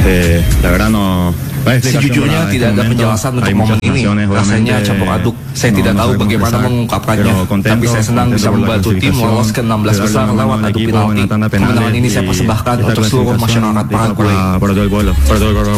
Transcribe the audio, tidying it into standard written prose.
La verdad no. Sejujurnya tidak ada penjelasan untuk momen ini. Rasanya campur aduk. Saya tidak tahu bagaimana mengungkapkannya. Tapi saya senang bisa membantu tim lolos ke 16 besar lewat adu penalti. Kemenangan ini saya persembahkan untuk seluruh masyarakat Paraguay.